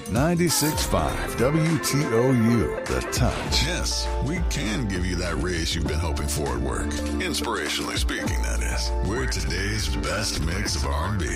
96.5 WTOU, The Touch. Yes, we can give you that raise you've been hoping for at work. Inspirationally speaking, that is. We're today's best mix of R&B.